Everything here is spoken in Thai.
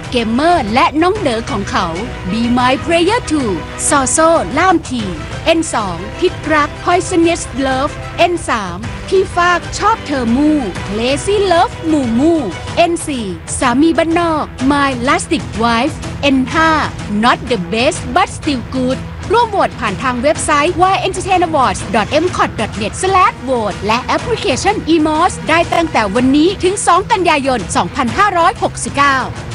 เกมเมอร์และน้องเด๋อของเขา Be My Player 2 ซอโซ่ล่ามที N2 พิษรัก Poisonous Love N3 พี่ฟากชอบเธอมู่ Lazy Love หมู่มู่ N4 สามีบ้านนอก My Lastic Wife N5 Not the best but still good ร่วมโหวตผ่านทางเว็บไซต์ wyentertainawards.mcot.net/vote และแอปพลิเคชัน eMOS ได้ตั้งแต่วันนี้ถึง 2 กันยายน 2569